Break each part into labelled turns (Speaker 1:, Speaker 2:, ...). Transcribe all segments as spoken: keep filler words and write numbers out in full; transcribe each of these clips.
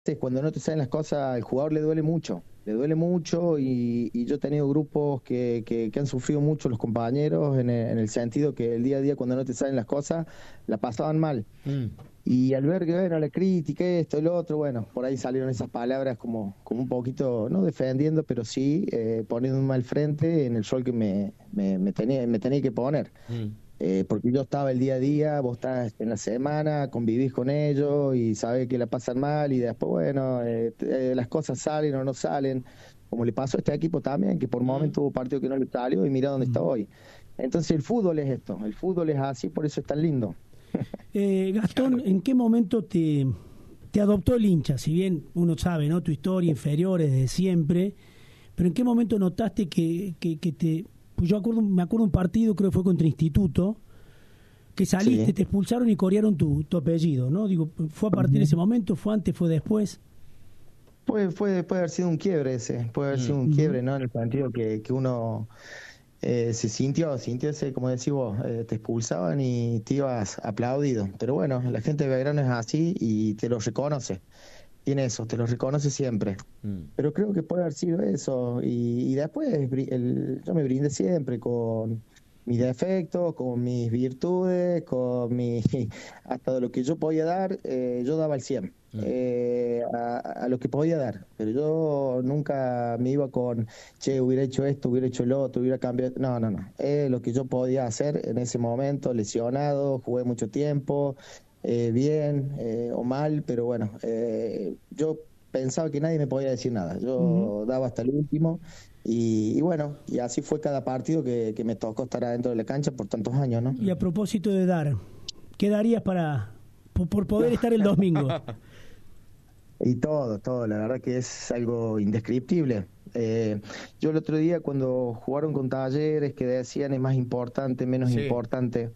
Speaker 1: cuando no te salen las cosas, al jugador le duele mucho, le duele mucho y, y yo he tenido grupos que, que, que han sufrido mucho los compañeros en el, en el sentido que el día a día cuando no te salen las cosas, la pasaban mal.
Speaker 2: Mm.
Speaker 1: Y al ver que, bueno, la crítica, esto y lo otro, bueno, por ahí salieron esas palabras como, como un poquito, no defendiendo, pero sí eh, poniéndome al frente en el rol que me, me, me tenía, me tenía que poner.
Speaker 2: Mm.
Speaker 1: Eh, porque yo estaba el día a día, vos estás en la semana, convivís con ellos y sabés que la pasan mal y después, bueno, eh, eh, las cosas salen o no salen, como le pasó a este equipo también, que por
Speaker 2: Mm.
Speaker 1: momentos hubo partido que no le salió y mira dónde está
Speaker 2: Mm.
Speaker 1: hoy. Entonces el fútbol es esto, el fútbol es así, por eso es tan lindo.
Speaker 3: Eh, Gastón, ¿en qué momento te, te adoptó el hincha? Si bien uno sabe, ¿no? Tu historia inferior desde siempre, pero ¿en qué momento notaste que, que, que te... Pues yo acuerdo, me acuerdo un partido, creo que fue contra Instituto, que saliste,
Speaker 1: Sí.
Speaker 3: te expulsaron y corearon tu, tu apellido, ¿no? Digo, ¿fue a partir de ese momento? ¿Fue antes? ¿Fue después?
Speaker 1: Puede, puede, puede haber sido un quiebre ese, puede haber sido un
Speaker 3: Ujú.
Speaker 1: quiebre, ¿no? En el sentido que, que uno eh, se sintió, sintió ese, como decís vos, eh, te expulsaban y te ibas aplaudido. Pero bueno, la gente de Belgrano es así y te lo reconoce. Tiene eso, te lo reconoce siempre.
Speaker 2: Mm.
Speaker 1: Pero creo que puede haber sido eso. Y, y después bri- el- yo me brindé siempre con mis defectos, con mis virtudes, con mi, hasta de lo que yo podía dar, eh, yo daba el cien
Speaker 2: Mm.
Speaker 1: eh, a, a lo que podía dar. Pero yo nunca me iba con, che, hubiera hecho esto, hubiera hecho lo otro, hubiera cambiado. No, no, no. Eh, lo que yo podía hacer en ese momento, lesionado, jugué mucho tiempo, eh, bien eh, o mal, pero bueno, eh, yo pensaba que nadie me podía decir nada.
Speaker 3: Ujú.
Speaker 1: Yo daba hasta el último y, y bueno, y así fue cada partido que, que me tocó estar adentro de la cancha por tantos años, ¿no?
Speaker 3: Y a propósito de dar, ¿qué darías para por, por poder estar el domingo?
Speaker 1: Y todo, todo, la verdad que es algo indescriptible. Eh, yo el otro día cuando jugaron con Talleres que decían es más importante, menos
Speaker 2: Sí.
Speaker 1: importante,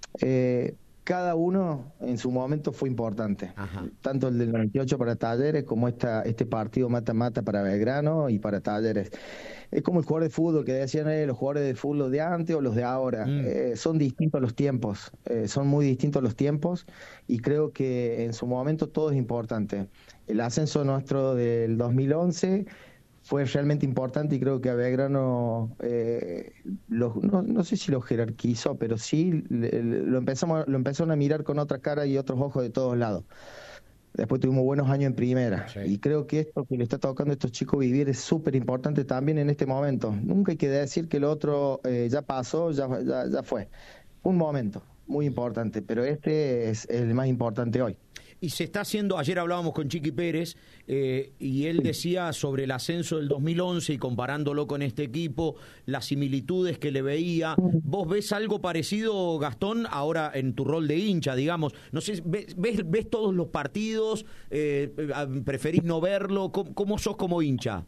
Speaker 1: eh, cada uno en su momento fue importante.
Speaker 2: Ajá.
Speaker 1: Tanto el del noventa y ocho para Talleres como esta, este partido mata-mata para Belgrano y para Talleres. Es como el jugador de fútbol que decían eh, los jugadores de fútbol de antes o los de ahora.
Speaker 2: Mm.
Speaker 1: Eh, son distintos los tiempos, eh, son muy distintos los tiempos y creo que en su momento todo es importante. El ascenso nuestro del dos mil once fue realmente importante y creo que a Belgrano eh, lo- no, no sé si lo jerarquizó, pero sí le- le- lo empezamos lo empezaron a mirar con otra cara y otros ojos de todos lados. Después tuvimos buenos años en primera
Speaker 2: Sí.
Speaker 1: y creo que esto que le está tocando a estos chicos vivir es súper importante también en este momento. Nunca hay que decir que el otro eh, ya pasó, ya, ya, ya fue. Un momento muy importante, pero este es el más importante hoy.
Speaker 2: Y se está haciendo, ayer hablábamos con Chiqui Pérez eh, y él decía sobre el ascenso del dos mil once y comparándolo con este equipo, las similitudes que le veía. ¿Vos ves algo parecido, Gastón, ahora en tu rol de hincha, digamos? No sé, ¿ves, ves, ves todos los partidos? Eh, ¿Preferís no verlo? ¿Cómo, cómo sos como hincha?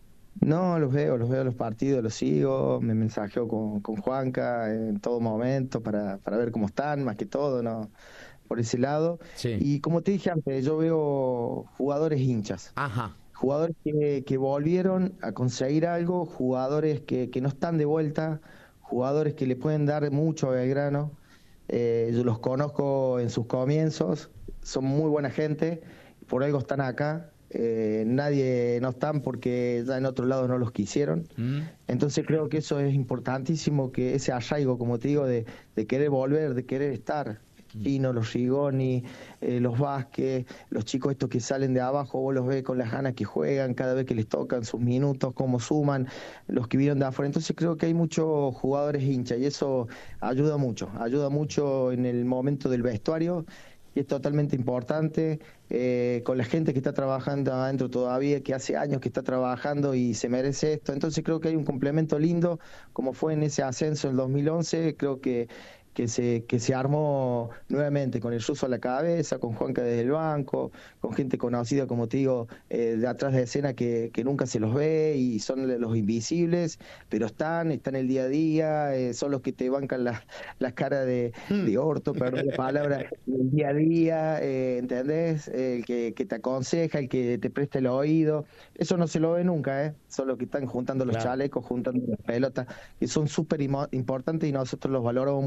Speaker 1: No, los veo, los veo los partidos, los sigo, me mensajeo con, con Juanca en todo momento para, para ver cómo están, más que todo, ¿no? Por ese lado.
Speaker 2: Sí.
Speaker 1: Y como te dije antes, yo veo jugadores hinchas,
Speaker 2: Ajá.
Speaker 1: jugadores que, que volvieron a conseguir algo, jugadores que, que no están de vuelta, jugadores que le pueden dar mucho a Belgrano. Eh, yo los conozco en sus comienzos, son muy buena gente, por algo están acá. Eh, nadie no están porque ya en otro lado no los quisieron.
Speaker 2: Mm.
Speaker 1: Entonces creo que eso es importantísimo, que ese arraigo, como te digo, de, de querer volver, de querer estar. Pino, los Rigoni, eh, los Vázquez, los chicos estos que salen de abajo, vos los ves con las ganas que juegan, cada vez que les tocan sus minutos, cómo suman, los que vieron de afuera. Entonces creo que hay muchos jugadores hinchas y eso ayuda mucho, ayuda mucho en el momento del vestuario y es totalmente importante eh, con la gente que está trabajando adentro todavía, que hace años que está trabajando y se merece esto. Entonces creo que hay un complemento lindo, como fue en ese ascenso en el dos mil once, creo que que se, que se armó nuevamente con el ruso a la cabeza, con Juanca desde el banco, con gente conocida, como te digo, eh, de atrás de escena que, que nunca se los ve y son los invisibles, pero están, están el día a día, eh, son los que te bancan las las caras de, de orto, perdón la palabra, el día a día, eh, ¿entendés? El que, que te aconseja, el que te presta el oído, eso no se lo ve nunca, ¿eh? Son los que están juntando los
Speaker 2: Claro.
Speaker 1: chalecos, juntando las pelotas, que son súper imo- importantes y nosotros los valoramos mucho. Y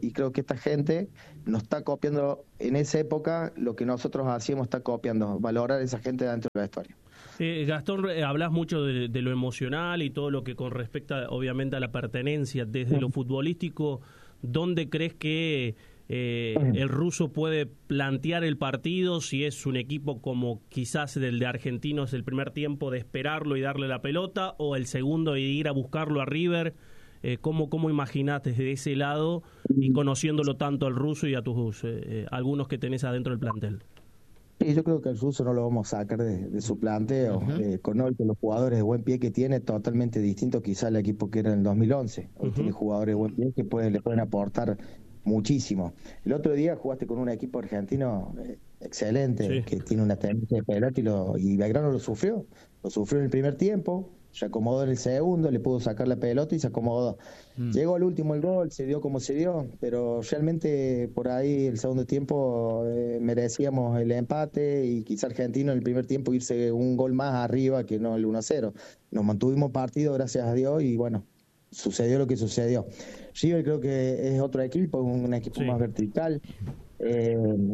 Speaker 1: y creo que esta gente nos está copiando en esa época lo que nosotros hacíamos, está copiando, valorar a esa gente dentro de la historia.
Speaker 4: Eh, Gastón, eh, hablas mucho de, de lo emocional y todo lo que con respecto obviamente a la pertenencia desde lo futbolístico. ¿Dónde crees que eh, el ruso puede plantear el partido? Si es un equipo como quizás el de Argentinos el primer tiempo de esperarlo y darle la pelota, o el segundo y ir a buscarlo a River. Eh, ¿Cómo, cómo imaginás desde ese lado y conociéndolo tanto al ruso y a tus eh, eh, algunos que tenés adentro del plantel?
Speaker 1: Sí, yo creo que el ruso no lo vamos a sacar de, de su planteo. Uh-huh. eh, con hoy, con los jugadores de buen pie que tiene, totalmente distinto quizá al equipo que era en el dos mil once. Hoy uh-huh. tiene jugadores de buen pie que puede, le pueden aportar muchísimo. El otro día jugaste con un equipo argentino eh, excelente, sí. que tiene una tendencia de pelota y, lo, y Belgrano lo sufrió. Lo sufrió en el primer tiempo, se acomodó en el segundo, le pudo sacar la pelota y se acomodó. Mm. Llegó al último el gol, se dio como se dio, pero realmente por ahí el segundo tiempo eh, merecíamos el empate y quizá Argentino en el primer tiempo irse un gol más arriba que no el uno a cero. Nos mantuvimos partido, gracias a Dios, y bueno, sucedió lo que sucedió. River creo que es otro equipo, un equipo sí. más vertical. Eh,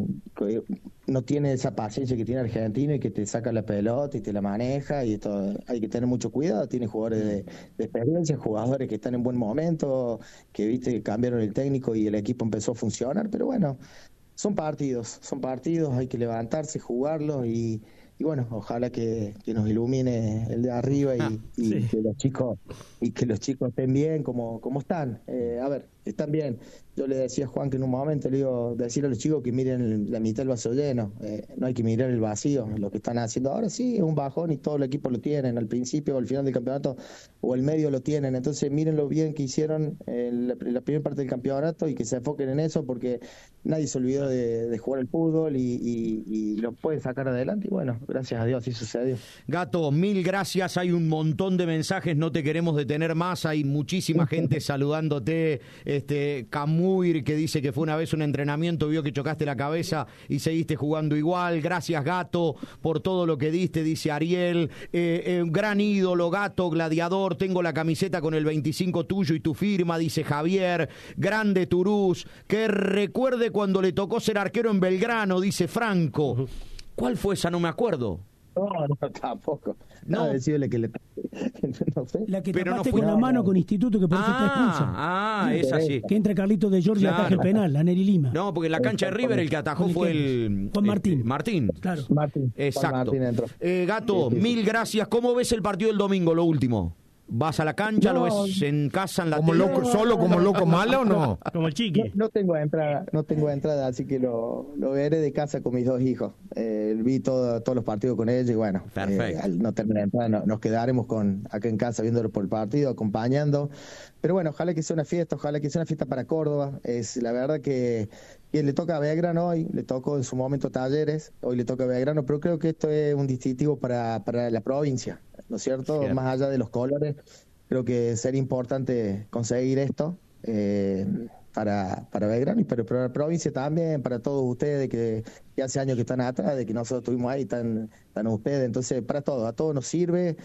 Speaker 1: no tiene esa paciencia que tiene Argentino y que te saca la pelota y te la maneja, y esto hay que tener mucho cuidado. Tiene jugadores de, de experiencia, jugadores que están en buen momento, que viste que cambiaron el técnico y el equipo empezó a funcionar, pero bueno, son partidos, son partidos, hay que levantarse, jugarlos y, y bueno, ojalá que, que nos ilumine el de arriba y, ah, y sí. que los chicos y que los chicos estén bien como, como están. Eh, a ver, están bien. Yo le decía a Juan que en un momento le digo, decirle a los chicos que miren la mitad del vaso lleno, eh, no hay que mirar el vacío, lo que están haciendo ahora sí es un bajón y todo el equipo lo tienen, al principio o al final del campeonato o el medio lo tienen, entonces miren lo bien que hicieron en la, la primera parte del campeonato y que se enfoquen en eso, porque nadie se olvidó de, de jugar el fútbol y, y, y lo pueden sacar adelante y bueno, gracias a Dios así sucedió.
Speaker 2: Gato, mil gracias, hay un montón de mensajes, no te queremos detener más, hay muchísima gente saludándote, este Camus que dice que fue una vez un entrenamiento, vio que chocaste la cabeza y seguiste jugando igual. Gracias, Gato, por todo lo que diste, dice Ariel. Eh, eh, gran ídolo, Gato, gladiador. Tengo la camiseta con el veinticinco tuyo y tu firma, dice Javier. Grande Turús. Que recuerde cuando le tocó ser arquero en Belgrano, dice Franco. ¿Cuál fue esa? No me acuerdo.
Speaker 1: No, no, tampoco. No, no decirle que le... no sé.
Speaker 3: La que
Speaker 1: Pero
Speaker 3: tapaste
Speaker 1: no
Speaker 3: con
Speaker 1: fue...
Speaker 3: la mano con Instituto, que por eso
Speaker 2: ah,
Speaker 3: está expulsa.
Speaker 2: Ah, sí, esa sí.
Speaker 3: Que entra Carlito de Giorgio claro. y ataja el penal, a Neri Lima.
Speaker 2: No, porque en la cancha de River el que atajó fue el...
Speaker 3: Juan Martín.
Speaker 2: Eh, Martín.
Speaker 3: Claro.
Speaker 1: Martín.
Speaker 2: Exacto.
Speaker 1: Martín entró.
Speaker 2: Eh, Gato, sí, sí, mil gracias. ¿Cómo ves el partido del domingo, lo último? ¿Vas a la cancha? No, ¿lo ves en casa, en la
Speaker 5: como
Speaker 2: tele?
Speaker 5: Loco, ¿Solo como loco malo o no?
Speaker 4: Como el Chiqui.
Speaker 1: No, no tengo entrada, no tengo entrada, así que lo, lo veré de casa con mis dos hijos. Eh, vi todo, todos los partidos con ellos y bueno, eh, al no tener entrada no, nos quedaremos con acá en casa viéndolo por el partido, acompañando. Pero bueno, ojalá que sea una fiesta, ojalá que sea una fiesta para Córdoba. Es la verdad que, que le toca a Belgrano hoy, le tocó en su momento Talleres, hoy le toca a Belgrano, pero creo que esto es un distintivo para, para la provincia, ¿no es cierto? Cierto. Más allá de los colores, creo que sería importante conseguir esto eh, para, para Belgrano y para, para la provincia también, para todos ustedes que, que hace años que están atrás, de que nosotros estuvimos ahí, están, están ustedes, entonces para todos, a todos nos sirve.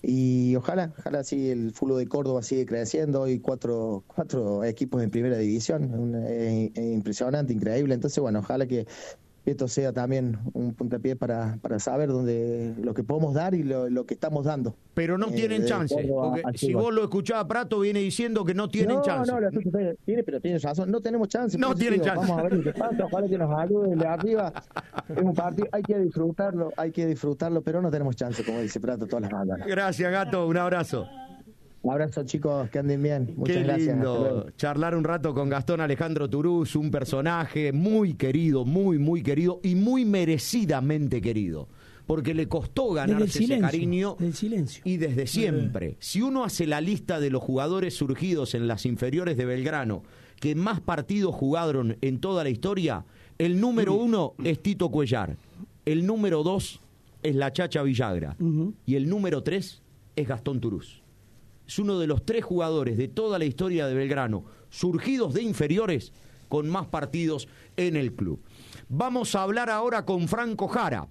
Speaker 1: Y ojalá, ojalá sí el fútbol de Córdoba sigue creciendo. Hoy cuatro, cuatro equipos en primera división, es, es impresionante, increíble. Entonces, bueno, ojalá que esto sea también un puntapié para, para saber dónde lo que podemos dar y lo, lo que estamos dando.
Speaker 2: Pero no eh, tienen chance, porque si vos lo escuchás a Prato, viene diciendo que no tienen
Speaker 1: no,
Speaker 2: chance.
Speaker 1: No, no, tiene, pero tienes razón, no tenemos chance.
Speaker 2: No tienen chance.
Speaker 1: Vamos a ver qué pasa, ojalá que nos ayude de arriba. Es un partido, hay que disfrutarlo, hay que disfrutarlo, pero no tenemos chance, como dice Prato todas las mañanas.
Speaker 2: Gracias, Gato, un abrazo.
Speaker 1: Un abrazo, chicos, que anden bien. Muchas
Speaker 2: Qué
Speaker 1: gracias.
Speaker 2: lindo charlar un rato con Gastón Alejandro Turús, un personaje muy querido, muy, muy querido y muy merecidamente querido. Porque le costó ganarse silencio, ese cariño
Speaker 3: del silencio.
Speaker 2: Y desde siempre. Eh. Si uno hace la lista de los jugadores surgidos en las inferiores de Belgrano que más partidos jugaron en toda la historia, el número uno es Tito Cuellar, el número dos es la Chacha Villagra uh-huh. y el número tres es Gastón Turús. Es uno de los tres jugadores de toda la historia de Belgrano, surgidos de inferiores, con más partidos en el club. Vamos a hablar ahora con Franco Jara,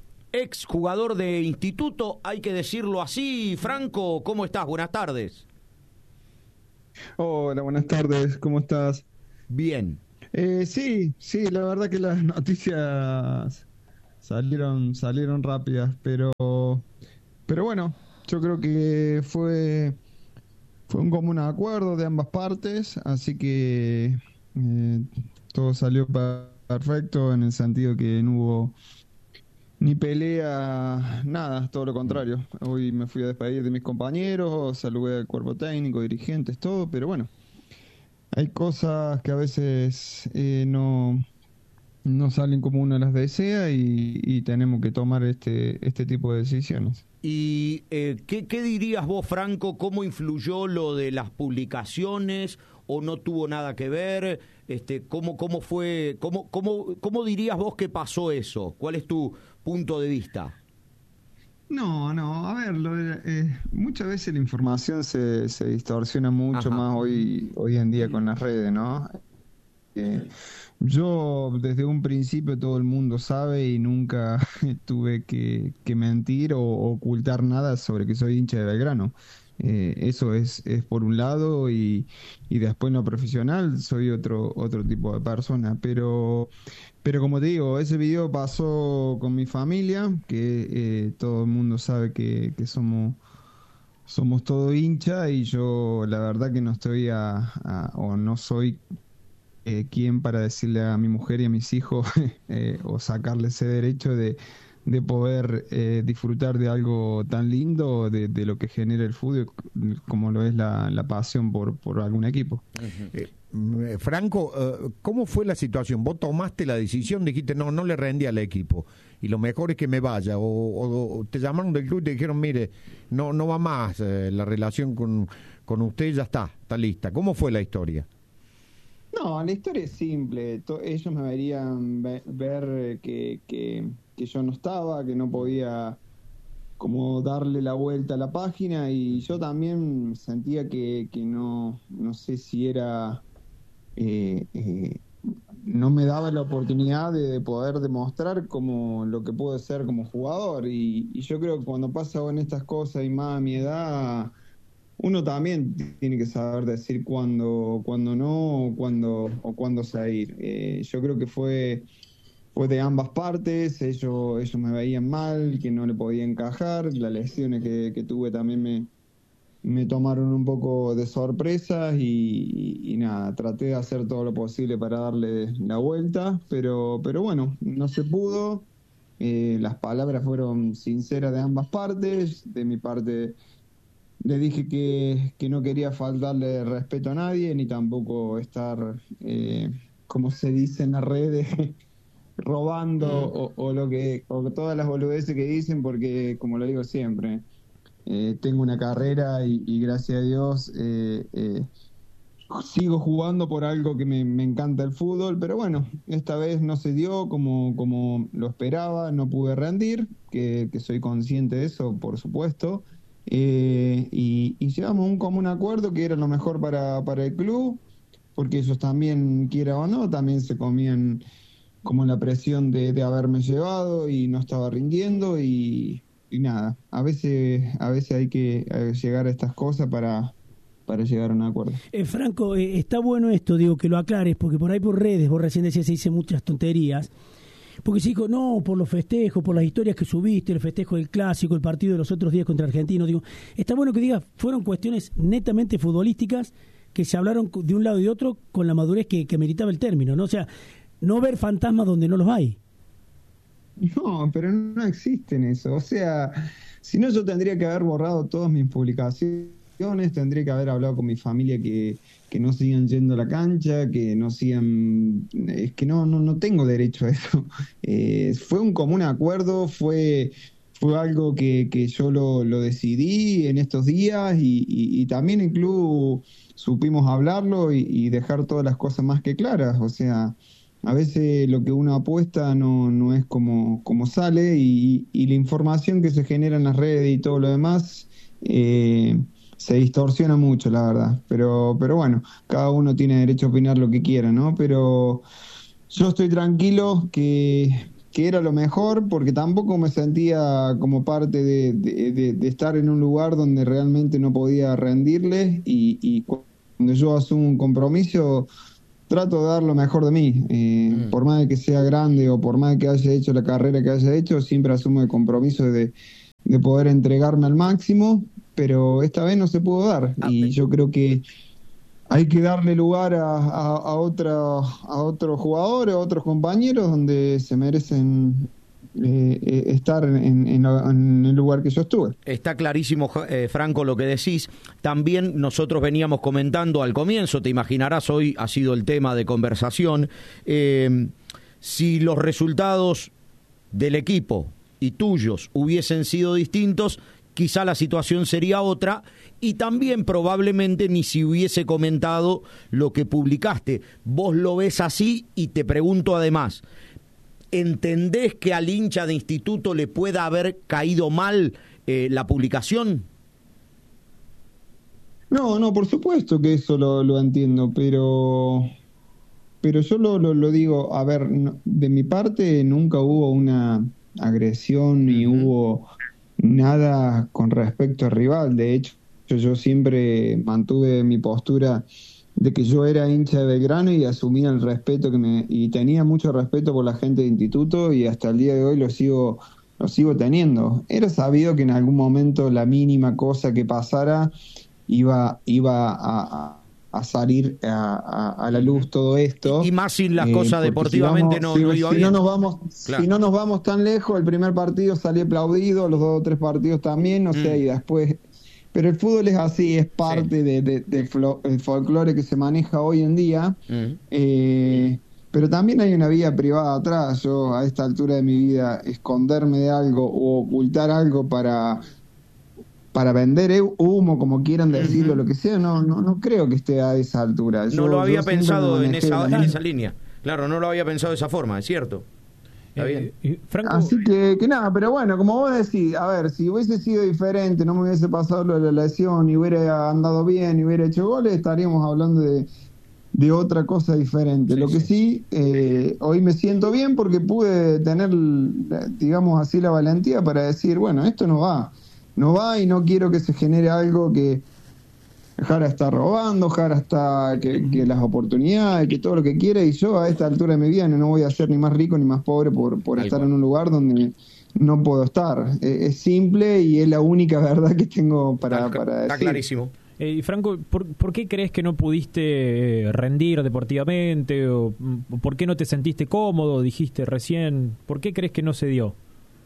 Speaker 2: ex jugador de Instituto, hay que decirlo así. Franco, ¿cómo estás? Buenas tardes.
Speaker 6: Hola, buenas tardes, ¿cómo estás?
Speaker 2: bien.
Speaker 6: Eh, sí, sí, la verdad que las noticias salieron salieron rápidas, pero pero bueno, yo creo que fue fue un común acuerdo de ambas partes, así que eh, todo salió perfecto en el sentido que no hubo ni pelea, nada, todo lo contrario. Hoy me fui a despedir de mis compañeros, saludé al cuerpo técnico, dirigentes, todo, pero bueno, hay cosas que a veces eh, no, no salen como uno las desea y, y tenemos que tomar este, este tipo de decisiones.
Speaker 2: ¿Y eh, ¿qué, qué dirías vos, Franco? ¿Cómo influyó lo de las publicaciones o no tuvo nada que ver? Este, ¿cómo, cómo fue? Cómo, cómo, ¿Cómo dirías vos que pasó eso? ¿Cuál es tu punto de vista?
Speaker 6: No, no, a ver, lo de, eh, muchas veces la información se, se distorsiona mucho
Speaker 2: Ajá.
Speaker 6: más hoy, hoy en día con las redes, ¿no? Eh, yo desde un principio todo el mundo sabe y nunca tuve que, que mentir o ocultar nada sobre que soy hincha de Belgrano. Eh, eso es, es por un lado y, y después en lo profesional soy otro, otro tipo de persona, pero... Pero como te digo, ese video pasó con mi familia, que eh, todo el mundo sabe que, que somos, somos todo hincha y yo la verdad que no estoy a, a- o no soy eh, quien para decirle a mi mujer y a mis hijos eh, o sacarle ese derecho de, de poder eh, disfrutar de algo tan lindo, de, de lo que genera el fútbol, como lo es la, la pasión por, por algún equipo.
Speaker 5: Eh, mm, Franco, eh, ¿cómo fue la situación? ¿Vos tomaste la decisión, dijiste, no, no le rendí al equipo y lo mejor es que me vaya? ¿O, o- o te llamaron del club y te dijeron, mire, no no va más eh, la relación con, con usted, ya está, está lista? ¿Cómo fue la historia?
Speaker 6: No, la historia es simple. To- ellos me verían ve- ver eh, que, que, que yo no estaba, que no podía como darle la vuelta a la página y yo también sentía que, que no, no sé si era, eh, eh, no me daba la oportunidad de, de poder demostrar como lo que puedo ser como jugador y, y yo creo que cuando pasa en estas cosas y más a mi edad uno también tiene que saber decir cuándo, cuándo no, o cuándo, o cuándo salir. Eh, yo creo que fue, fue de ambas partes, ellos, ellos me veían mal, que no le podía encajar, las lesiones que, que tuve también me, me tomaron un poco de sorpresa y, y- y nada, traté de hacer todo lo posible para darle la vuelta, pero, pero bueno, no se pudo. Eh, las palabras fueron sinceras de ambas partes, de mi parte le dije que, que no quería faltarle respeto a nadie, ni tampoco estar, eh, como se dice en las redes, robando o, o lo que, o todas las boludeces que dicen, porque como lo digo siempre, eh, tengo una carrera y, y gracias a Dios eh, eh, sigo jugando por algo que me, me encanta el fútbol, pero bueno, esta vez no se dio como, como lo esperaba, no pude rendir, que, que soy consciente de eso, por supuesto. Eh, y, y llegamos a un común acuerdo que era lo mejor para, para el club, porque ellos también, quiera o no, también se comían como la presión de, de haberme llevado y no estaba rindiendo y, y nada, a veces, a veces hay que eh, llegar a estas cosas para, para llegar a un acuerdo.
Speaker 3: Eh, Franco, eh, está bueno esto, digo, que lo aclares, porque por ahí por redes, vos recién decías, se dicen muchas tonterías, porque se dijo, no, por los festejos, por las historias que subiste, el festejo del Clásico, el partido de los otros días contra Argentinos, digo, está bueno que digas, fueron cuestiones netamente futbolísticas que se hablaron de un lado y de otro con la madurez que, que meritaba el término, ¿no? O sea, no ver fantasmas donde no los hay.
Speaker 6: No, pero no existen eso. O sea, si no yo tendría que haber borrado todas mis publicaciones, tendría que haber hablado con mi familia que, que no sigan yendo a la cancha, que no sigan... Es que no, no, no tengo derecho a eso. Eh, fue un común acuerdo, fue, fue algo que, que yo lo, lo decidí en estos días y, y, y también el club supimos hablarlo y, y dejar todas las cosas más que claras. O sea... A veces lo que uno apuesta no, no es como, como sale y, y la información que se genera en las redes y todo lo demás eh, se distorsiona mucho, la verdad. Pero, pero bueno, cada uno tiene derecho a opinar lo que quiera, ¿no? Pero yo estoy tranquilo que, que era lo mejor porque tampoco me sentía como parte de, de, de, de estar en un lugar donde realmente no podía rendirle y, y cuando yo asumo un compromiso... trato de dar lo mejor de mí. Eh, mm. Por más de que sea grande o por más de que haya hecho la carrera que haya hecho, siempre asumo el compromiso de, de poder entregarme al máximo, pero esta vez no se pudo dar. Ah, y yo creo que hay que darle lugar a, a, a, otra, a otros jugadores, a otros compañeros donde se merecen eh, estar en, en, en el lugar que yo estuve.
Speaker 2: Está clarísimo, eh, Franco, lo que decís. También nosotros veníamos comentando al comienzo, te imaginarás, hoy ha sido el tema de conversación, eh, si los resultados del equipo y tuyos hubiesen sido distintos, quizá la situación sería otra, y también probablemente ni si hubiese comentado lo que publicaste. Vos lo ves así, y te pregunto además, ¿entendés que al hincha de Instituto le pueda haber caído mal eh, la publicación?
Speaker 6: No, no, por supuesto que eso lo, lo entiendo, pero pero yo lo, lo, lo digo, a ver, no, de mi parte nunca hubo una agresión ni uh-huh. hubo nada con respecto al rival. De hecho, yo siempre mantuve mi postura de que yo era hincha de Belgrano y asumía el respeto que me y tenía mucho respeto por la gente de Instituto, y hasta el día de hoy lo sigo lo sigo teniendo. Era sabido que en algún momento la mínima cosa que pasara iba iba a, a salir a, a, a la luz todo esto,
Speaker 2: y más si las cosas eh, deportivamente si vamos, no, no
Speaker 6: si,
Speaker 2: iba
Speaker 6: si
Speaker 2: bien.
Speaker 6: No nos vamos, claro. Si no nos vamos tan lejos, el primer partido salió aplaudido, los dos o tres partidos también, no mm. sé, y después... Pero el fútbol es así, es parte sí. de, de, de flo, el folclore que se maneja hoy en día, mm. eh, pero también hay una vida privada atrás. Yo a esta altura de mi vida, esconderme de algo o ocultar algo para... para vender humo, como quieran decirlo, uh-huh. lo que sea, no, no no creo que esté a esa altura. Yo,
Speaker 2: no lo había pensado en esa, en esa línea. Claro, no lo había pensado de esa forma, es cierto. Está bien.
Speaker 6: Eh, Franco... Así que, que nada, pero bueno, como vos decís, a ver, si hubiese sido diferente, no me hubiese pasado lo de la lesión, y hubiera andado bien, y hubiera hecho goles, estaríamos hablando de, de otra cosa diferente. Sí, lo que sí, sí eh, hoy me siento bien porque pude tener, digamos así, la valentía para decir, bueno, esto no va. No va y no quiero que se genere algo que Jara está robando, Jara está que, que las oportunidades, que todo lo que quiere, y yo a esta altura de mi vida no voy a ser ni más rico ni más pobre por, por estar en un lugar donde no puedo estar. Es, es simple y es la única verdad que tengo para,
Speaker 2: está,
Speaker 6: para decir.
Speaker 2: Está clarísimo.
Speaker 7: Eh, Franco, ¿por, ¿por qué crees que no pudiste rendir deportivamente? ¿O por qué no te sentiste cómodo? Dijiste recién. ¿Por qué crees que no se dio?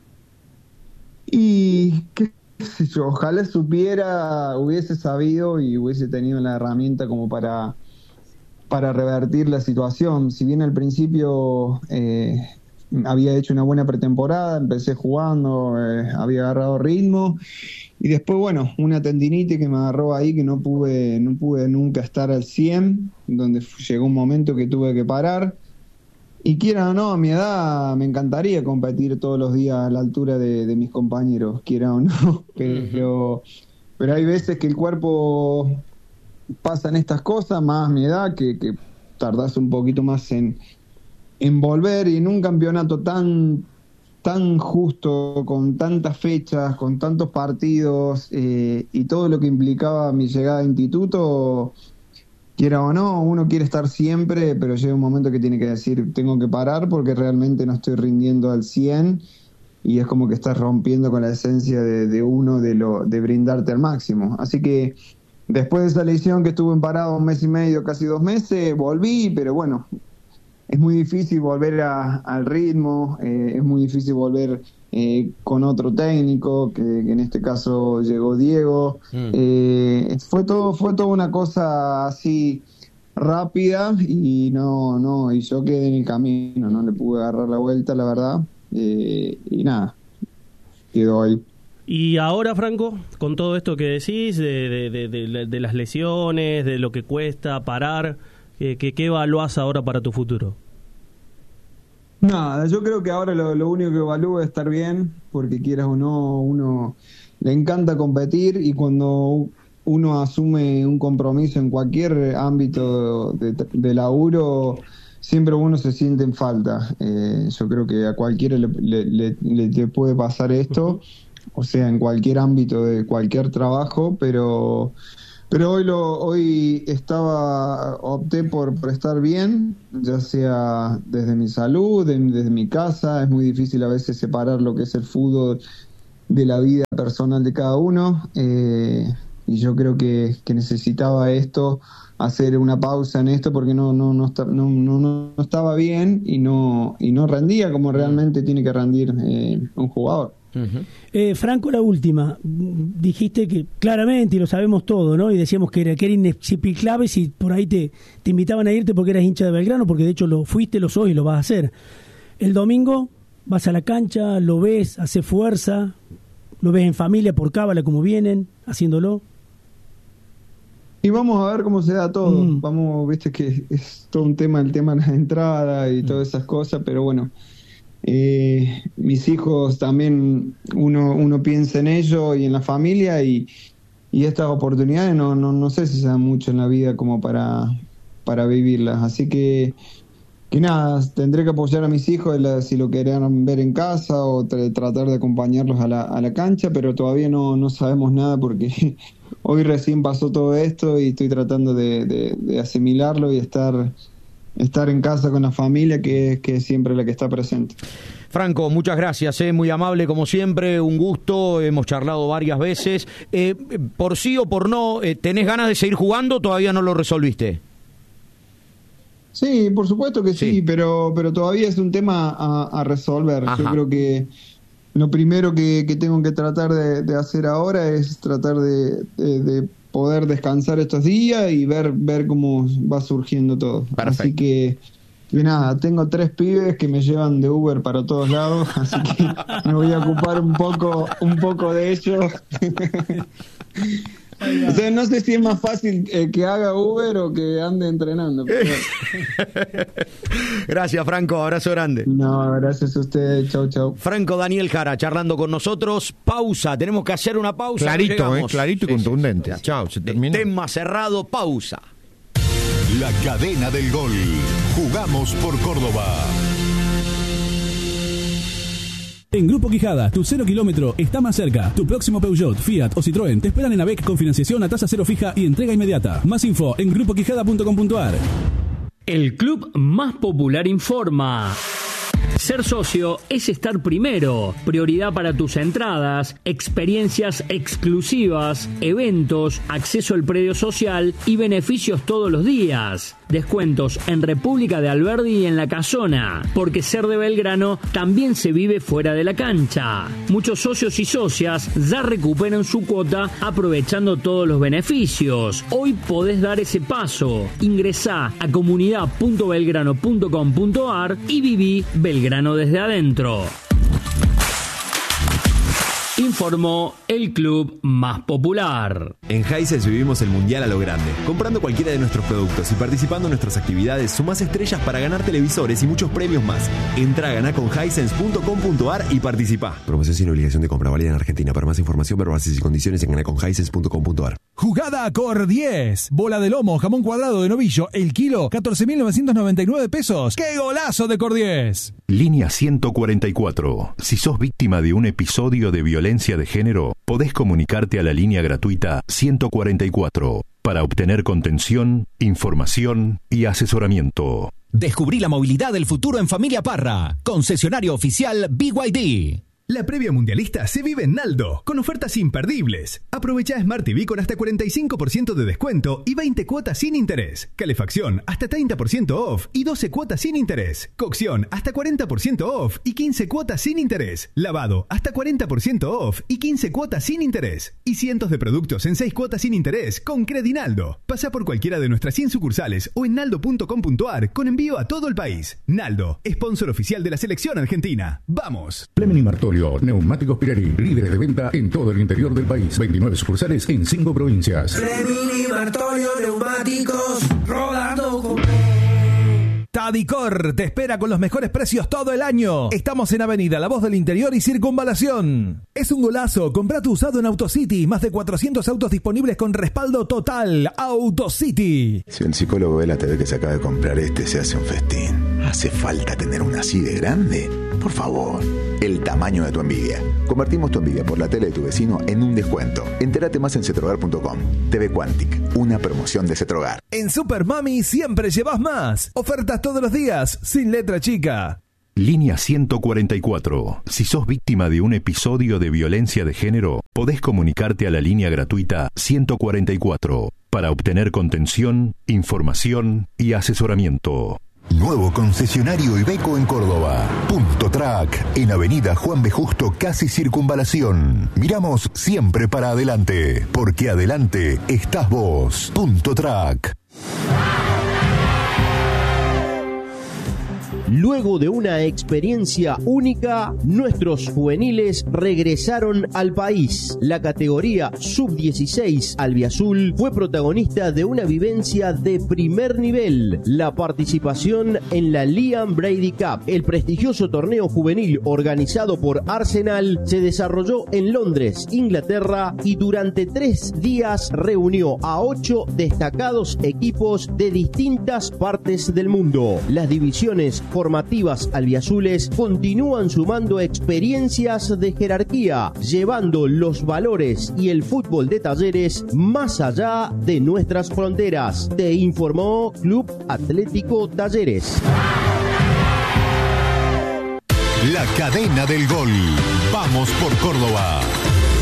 Speaker 6: Y qué sé yo, ojalá supiera, hubiese sabido y hubiese tenido la herramienta como para, para revertir la situación. Si bien al principio eh, había hecho una buena pretemporada, empecé jugando, eh, había agarrado ritmo, y después, bueno, una tendinitis que me agarró ahí, que no pude, no pude nunca estar al cien, donde llegó un momento que tuve que parar. Y quiera o no, a mi edad me encantaría competir todos los días a la altura de, de mis compañeros, quiera o no, pero, pero hay veces que el cuerpo pasa en estas cosas, más a mi edad, que, que tardás un poquito más en, en volver, y en un campeonato tan, tan justo, con tantas fechas, con tantos partidos, eh, y todo lo que implicaba mi llegada a Instituto... Quiera o no, uno quiere estar siempre, pero llega un momento que tiene que decir, tengo que parar porque realmente no estoy rindiendo al cien, y es como que estás rompiendo con la esencia de, de uno, de lo de brindarte al máximo. Así que después de esa lesión que estuve en parado un mes y medio, casi dos meses, volví, pero bueno, es muy difícil volver a, al ritmo, eh, es muy difícil volver eh, con otro técnico, que, que en este caso llegó Diego. Mm. Eh, fue todo fue toda una cosa así rápida, y no no y yo quedé en el camino, no le pude agarrar la vuelta, la verdad, eh, y nada, quedó ahí.
Speaker 4: Y ahora, Franco, con todo esto que decís, de, de, de, de, de las lesiones, de lo que cuesta parar, ¿qué, qué evaluás ahora para tu futuro?
Speaker 6: Nada, yo creo que ahora lo, lo único que evalúo es estar bien, porque quieras o no, uno le encanta competir, y cuando uno asume un compromiso en cualquier ámbito de, de laburo, siempre uno se siente en falta. Eh, yo creo que a cualquiera le, le, le, le puede pasar esto, o sea, en cualquier ámbito de cualquier trabajo, pero pero hoy lo hoy estaba opté por, por estar bien, ya sea desde mi salud, de, desde mi casa. Es muy difícil a veces separar lo que es el fútbol de la vida personal de cada uno, eh, y yo creo que, que necesitaba esto, hacer una pausa en esto, porque no no no, no, no, no estaba bien y no y no rendía como realmente tiene que rendir eh, un jugador.
Speaker 3: Uh-huh. eh, Franco, la última, dijiste que claramente, y lo sabemos todo, ¿no? Y decíamos que era, que era inexplicable si por ahí te, te invitaban a irte porque eras hincha de Belgrano, porque de hecho lo fuiste, lo sos y lo vas a hacer. El domingo vas a la cancha, lo ves, hace fuerza, lo ves en familia por cábala como vienen, haciéndolo.
Speaker 6: Y vamos a ver cómo se da todo. Mm. Vamos, viste que es todo un tema, el tema de las entradas y mm. todas esas cosas, pero bueno, eh, mis hijos también, uno uno piensa en ellos y en la familia, y, y estas oportunidades no, no no sé si se dan mucho en la vida como para, para vivirlas. Así que que nada, tendré que apoyar a mis hijos si lo querían ver en casa o tra- tratar de acompañarlos a la, a la cancha, pero todavía no, no sabemos nada porque hoy recién pasó todo esto y estoy tratando de, de, de asimilarlo y estar, estar en casa con la familia, que, que es siempre la que está presente.
Speaker 2: Franco, muchas gracias, eh, muy amable como siempre, un gusto, hemos charlado varias veces. Eh, por sí o por no, eh, ¿tenés ganas de seguir jugando o todavía no lo resolviste?
Speaker 6: Sí, por supuesto que sí, sí, pero pero todavía es un tema a, a resolver. Ajá. Yo creo que lo primero que, que tengo que tratar de, de hacer ahora es tratar de, de, de poder descansar estos días y ver ver cómo va surgiendo todo. Perfecto. Así que, que nada, tengo tres pibes que me llevan de Uber para todos lados, así que me voy a ocupar un poco un poco de ellos. O sea, no sé si es más fácil eh, que haga Uber o que ande entrenando. Pero...
Speaker 2: Gracias, Franco. Abrazo grande.
Speaker 6: No, gracias a usted. Chau, chau.
Speaker 2: Franco Daniel Jara charlando con nosotros. Pausa. Tenemos que hacer una pausa.
Speaker 5: Clarito, eh, clarito y sí, contundente. Sí, sí. Chao, se terminó.
Speaker 2: Tema cerrado. Pausa.
Speaker 8: La cadena del gol. Jugamos por Córdoba.
Speaker 9: En Grupo Quijada, tu cero kilómetro está más cerca. Tu próximo Peugeot, Fiat o Citroën te esperan en AVEC con financiación a tasa cero fija y entrega inmediata. Más info en grupo quijada punto com punto a r.
Speaker 10: El club más popular informa. Ser socio es estar primero. Prioridad para tus entradas, experiencias exclusivas, eventos, acceso al predio social y beneficios todos los días. Descuentos en República de Alberdi y en La Casona, porque ser de Belgrano también se vive fuera de la cancha. Muchos socios y socias ya recuperan su cuota aprovechando todos los beneficios. Hoy podés dar ese paso. Ingresá a comunidad punto belgrano punto com punto a r y viví Belgrano desde adentro. Informó el club más popular.
Speaker 11: En Hisense vivimos el mundial a lo grande. Comprando cualquiera de nuestros productos y participando en nuestras actividades, sumás estrellas para ganar televisores y muchos premios más. Entra a ganar con hisense punto com punto a r y participá. Promoción sin obligación de compra, válida en Argentina. Para más información, ver bases y condiciones en ganar con hisense punto com punto a r.
Speaker 12: Jugada Cor diez. Bola de lomo, jamón cuadrado de novillo, el kilo, catorce mil novecientos noventa y nueve pesos. ¡Qué golazo de Cor diez!
Speaker 8: Línea ciento cuarenta y cuatro. Si sos víctima de un episodio de violencia de género, podés comunicarte a la línea gratuita ciento cuarenta y cuatro para obtener contención, información y asesoramiento.
Speaker 13: Descubrí la movilidad del futuro en Familia Parra. Concesionario oficial B Y D.
Speaker 14: La previa mundialista se vive en Naldo, con ofertas imperdibles. Aprovecha Smart T V con hasta cuarenta y cinco por ciento de descuento y veinte cuotas sin interés. Calefacción hasta treinta por ciento off y doce cuotas sin interés. Cocción hasta cuarenta por ciento off y quince cuotas sin interés. Lavado hasta cuarenta por ciento off y quince cuotas sin interés. Y cientos de productos en seis cuotas sin interés con Credinaldo. Pasa por cualquiera de nuestras cien sucursales o en naldo punto com punto a r con envío a todo el país. Naldo, sponsor oficial de la selección argentina. ¡Vamos!
Speaker 8: Fleming y Martolio, Neumáticos Pirelli, líderes de venta en todo el interior del país. veintinueve sucursales en cinco provincias.
Speaker 15: Fleming y Martolio Neumáticos, rodando con...
Speaker 12: Tadicor te espera con los mejores precios todo el año. Estamos en Avenida La Voz del Interior y Circunvalación. Es un golazo. Comprá tu usado en AutoCity. Más de cuatrocientos autos disponibles con respaldo total. AutoCity.
Speaker 16: Si un psicólogo ve la T V que se acaba de comprar este, se hace un festín. ¿Hace falta tener una así de grande? por favor. El tamaño de tu envidia. Convertimos tu envidia por la tele de tu vecino en un descuento. Entérate más en cetrogar punto com. T V Quantic, una promoción de Cetrogar.
Speaker 12: En Super Mami siempre llevas más. Ofertas todos los días, sin letra chica.
Speaker 8: Línea ciento cuarenta y cuatro. Si sos víctima de un episodio de violencia de género, podés comunicarte a la línea gratuita ciento cuarenta y cuatro para obtener contención, información y asesoramiento.
Speaker 17: Nuevo concesionario Iveco en Córdoba. Punto Track, en Avenida Juan B. Justo, casi Circunvalación. Miramos siempre para adelante, porque adelante estás vos. Punto Track.
Speaker 18: Luego de una experiencia única, nuestros juveniles regresaron al país. La categoría sub dieciséis albiazul fue protagonista de una vivencia de primer nivel, la participación en la Liam Brady Cup. El prestigioso torneo juvenil organizado por Arsenal se desarrolló en Londres, Inglaterra, y durante tres días reunió a ocho destacados equipos de distintas partes del mundo. Las divisiones formativas albiazules continúan sumando experiencias de jerarquía, llevando los valores y el fútbol de Talleres más allá de nuestras fronteras. Te informó Club Atlético Talleres.
Speaker 17: La cadena del gol. Vamos por Córdoba.